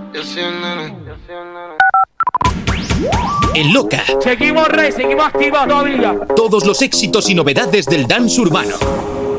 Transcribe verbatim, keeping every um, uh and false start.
En Loca. Seguimos, rey, seguimos activos todavía. Todos los éxitos y novedades del dance urbano.